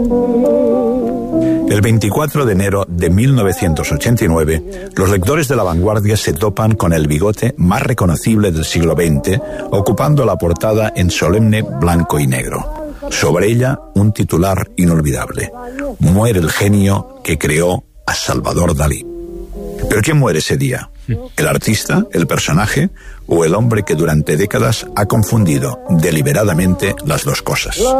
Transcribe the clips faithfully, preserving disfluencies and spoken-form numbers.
El veinticuatro de enero de mil novecientos ochenta y nueve, los lectores de La Vanguardia se topan con el bigote más reconocible del siglo veinte, ocupando la portada en solemne blanco y negro. Sobre ella, un titular inolvidable: muere el genio que creó a Salvador Dalí. ¿Pero quién muere ese día? ¿El artista, el personaje o el hombre que durante décadas ha confundido deliberadamente las dos cosas? Y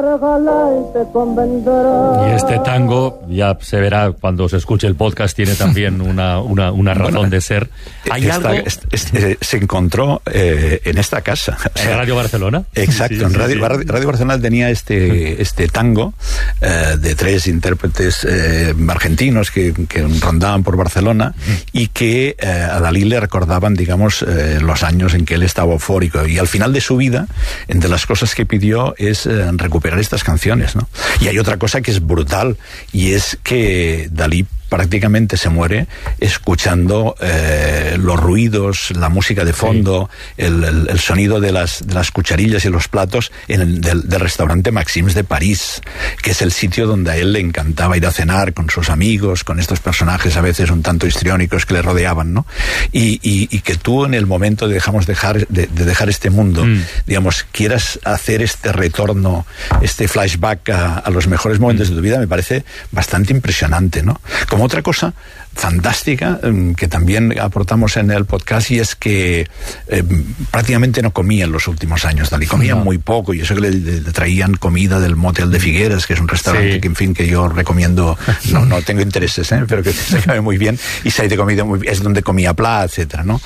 este tango, ya se verá cuando se escuche el podcast, tiene también una, una, una razón bueno, de ser. ¿Hay esta, algo? Este, este, se encontró eh, en esta casa. ¿En o sea, Radio Barcelona? Exacto, sí, en Radio, sí, sí. Radio Barcelona tenía este, este tango eh, de tres intérpretes eh, argentinos que, que rondaban por Barcelona y que eh, a Dalí le recordaban, digamos, eh, los años en que él estaba eufórico, y al final de su vida, entre las cosas que pidió es eh, recuperar estas canciones, ¿no? Y hay otra cosa que es brutal, y es que Dalí prácticamente se muere escuchando eh, los ruidos, la música de fondo, sí. el, el, el sonido de las, de las cucharillas y los platos en el, del, del restaurante Maxims de París, que es el sitio donde a él le encantaba ir a cenar con sus amigos, con estos personajes a veces un tanto histriónicos que le rodeaban, ¿no? Y, y, y que tú en el momento de, dejamos dejar, de, de dejar este mundo, mm. digamos, quieras hacer este retorno, este flashback a, a los mejores momentos mm. de tu vida, me parece bastante impresionante, ¿no? Como otra cosa fantástica que también aportamos en el podcast, y es que eh, prácticamente no comía en los últimos años Dalí, comía no. muy poco, y eso que le, le traían comida del Motel de Figueras, que es un restaurante sí. que en fin que yo recomiendo, no, no tengo intereses, ¿eh? pero que se come muy bien, y se ha comido muy bien, es donde comía Pla, etcétera, ¿no?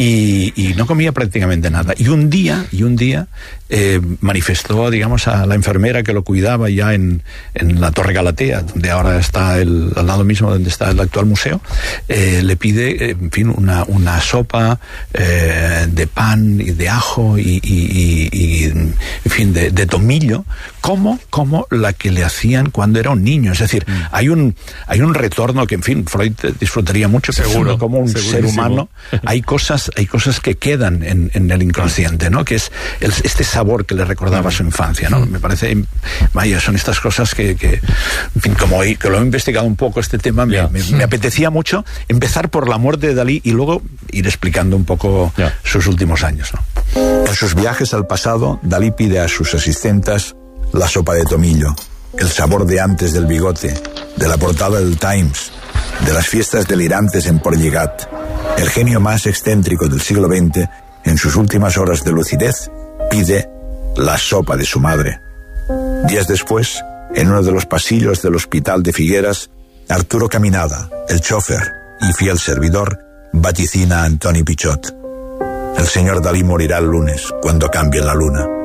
Y, y no comía prácticamente nada, y un día y un día eh, manifestó, digamos, a la enfermera que lo cuidaba ya en, en la Torre Galatea, donde ahora está el, al lado mismo donde está el actual museo. Eh, le pide, en fin, una, una sopa eh, de pan y de ajo y, y, y, y en fin, de, de tomillo, como, como la que le hacían cuando era un niño. Es decir, mm. hay un hay un retorno que, en fin, Freud disfrutaría mucho, seguro, como un ser humano. Hay cosas, hay cosas que quedan en, en el inconsciente, ¿no? Que es el, este sabor que le recordaba a su infancia, ¿no? Me parece, vaya, son estas cosas que, que en fin, como que lo he investigado un poco este tema, me, yeah. me, me apetecía mucho empezar por la muerte de Dalí y luego ir explicando un poco yeah. sus últimos años, ¿no? En sus viajes al pasado, Dalí pide a sus asistentes la sopa de tomillo, el sabor de antes del bigote, de la portada del Times, de las fiestas delirantes en Port Lligat. El genio más excéntrico del siglo veinte, en sus últimas horas de lucidez, pide la sopa de su madre. Días después, en uno de los pasillos del hospital de Figueras, Arturo Caminada, el chofer y fiel servidor, vaticina a Antoni Pichot: el señor Dalí morirá el lunes, cuando cambie la luna.